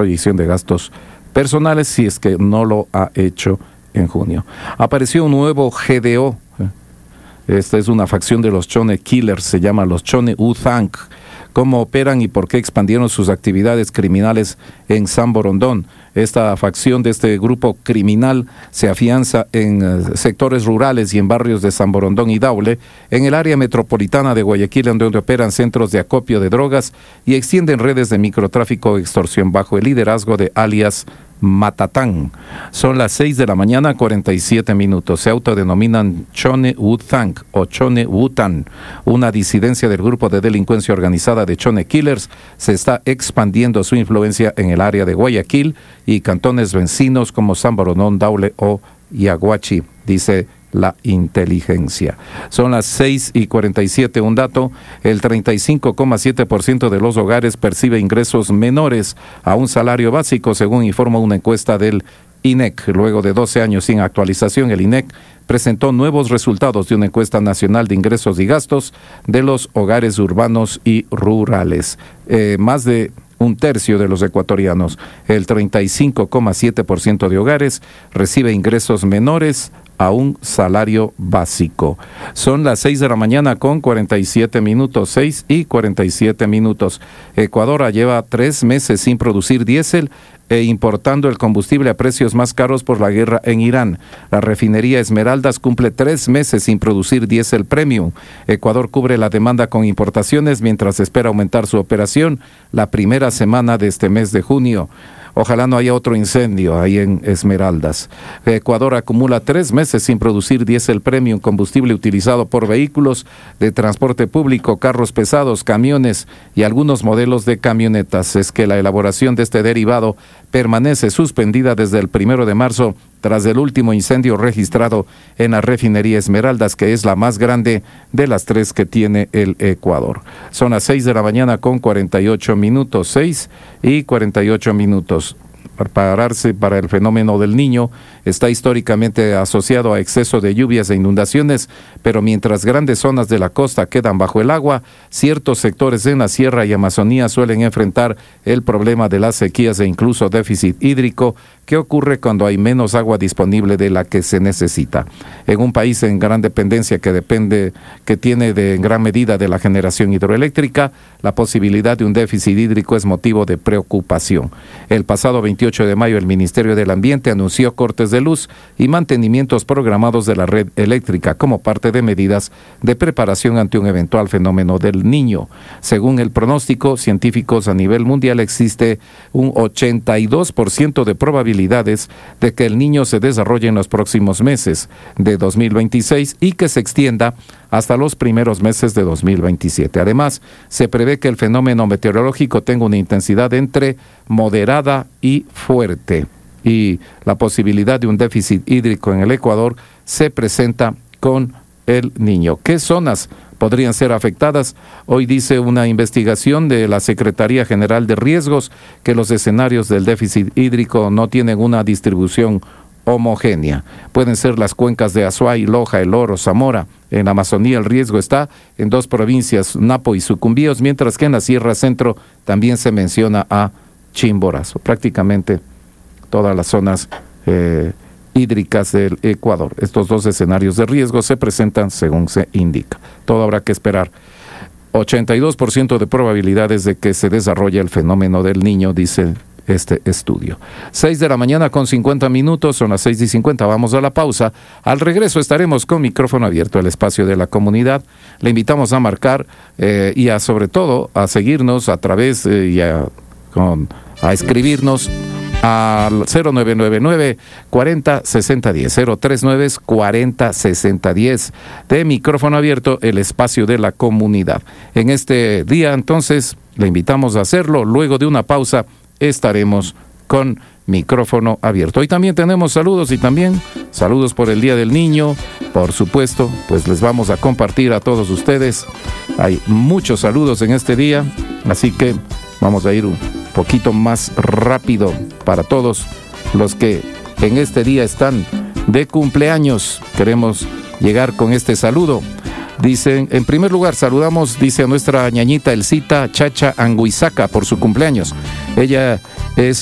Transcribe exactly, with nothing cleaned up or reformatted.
proyección de gastos personales si es que no lo ha hecho en junio. Apareció un nuevo G D O. Esta es una facción de los Chone Killers, se llama los Chone Wu-Tang. ¿Cómo operan y por qué expandieron sus actividades criminales en San Borondón? Esta facción de este grupo criminal se afianza en uh, sectores rurales y en barrios de San Borondón y Daule, en el área metropolitana de Guayaquil, en donde operan centros de acopio de drogas y extienden redes de microtráfico e extorsión bajo el liderazgo de alias Matatán. Son las seis de la mañana, cuarenta y siete minutos. Se autodenominan Chone Wu-Tang o Chone Wu-Tan. Una disidencia del grupo de delincuencia organizada de Chone Killers se está expandiendo su influencia en el área de Guayaquil y cantones vecinos como San Borondón, Daule o Yaguachi, dice la inteligencia. Son las seis y cuarenta y siete. Un dato: el treinta y cinco coma siete por ciento de los hogares percibe ingresos menores a un salario básico, según informa una encuesta del I N E C. Luego de doce años sin actualización, el I N E C presentó nuevos resultados de una encuesta nacional de ingresos y gastos de los hogares urbanos y rurales. Eh, más de un tercio de los ecuatorianos, el treinta y cinco coma siete por ciento de hogares, recibe ingresos menores a un salario básico. Son las seis de la mañana con cuarenta y siete minutos, seis y cuarenta y siete minutos. Ecuador lleva tres meses sin producir diésel e importando el combustible a precios más caros por la guerra en Irán. La refinería Esmeraldas cumple tres meses sin producir diésel premium. Ecuador cubre la demanda con importaciones mientras espera aumentar su operación la primera semana de este mes de junio. Ojalá no haya otro incendio ahí en Esmeraldas. Ecuador acumula tres meses sin producir diésel premium, combustible utilizado por vehículos de transporte público, carros pesados, camiones y algunos modelos de camionetas. Es que la elaboración de este derivado permanece suspendida desde el primero de marzo tras el último incendio registrado en la refinería Esmeraldas, que es la más grande de las tres que tiene el Ecuador. Son las seis de la mañana con cuarenta y ocho minutos, seis y cuarenta y ocho minutos. Prepararse para el fenómeno del Niño está históricamente asociado a exceso de lluvias e inundaciones, pero mientras grandes zonas de la costa quedan bajo el agua, ciertos sectores en la sierra y Amazonía suelen enfrentar el problema de las sequías e incluso déficit hídrico que ocurre cuando hay menos agua disponible de la que se necesita. En un país en gran dependencia que depende, que tiene de en gran medida de la generación hidroeléctrica, la posibilidad de un déficit hídrico es motivo de preocupación. El pasado veintiocho de mayo el Ministerio del Ambiente anunció cortes de luz y mantenimientos programados de la red eléctrica como parte de medidas de preparación ante un eventual fenómeno del Niño. Según el pronóstico, científicos a nivel mundial existe un ochenta y dos por ciento de probabilidades de que el Niño se desarrolle en los próximos meses de dos mil veintiséis y que se extienda hasta los primeros meses de dos mil veintisiete. Además, se prevé que el fenómeno meteorológico tenga una intensidad entre moderada y fuerte. Y la posibilidad de un déficit hídrico en el Ecuador se presenta con el Niño. ¿Qué zonas podrían ser afectadas? Hoy dice una investigación de la Secretaría General de Riesgos que los escenarios del déficit hídrico no tienen una distribución homogénea. Pueden ser las cuencas de Azuay, Loja, El Oro, Zamora. En la Amazonía el riesgo está en dos provincias, Napo y Sucumbíos, mientras que en la Sierra Centro también se menciona a Chimborazo. Prácticamente todas las zonas eh, hídricas del Ecuador. Estos dos escenarios de riesgo se presentan según se indica. Todo habrá que esperar. ochenta y dos por ciento de probabilidades de que se desarrolle el fenómeno del Niño, dice este estudio. seis de la mañana con cincuenta minutos, son las seis y cincuenta, vamos a la pausa. Al regreso estaremos con micrófono abierto, el espacio de la comunidad. Le invitamos a marcar eh, y a sobre todo a seguirnos a través eh, y a, con, a escribirnos al cero nueve nueve nueve, cuarenta, sesenta, diez, cero tres nueve, cuarenta, sesenta, diez de micrófono abierto, el espacio de la comunidad. En este día entonces le invitamos a hacerlo. Luego de una pausa estaremos con micrófono abierto. Hoy también tenemos saludos y también saludos por el Día del Niño, por supuesto, pues les vamos a compartir a todos ustedes. Hay muchos saludos en este día, así que vamos a ir un poquito más rápido para todos los que en este día están de cumpleaños. Queremos llegar con este saludo. Dicen, en primer lugar, saludamos, dice a nuestra ñañita Elcita Chacha Anguizaca por su cumpleaños. Ella es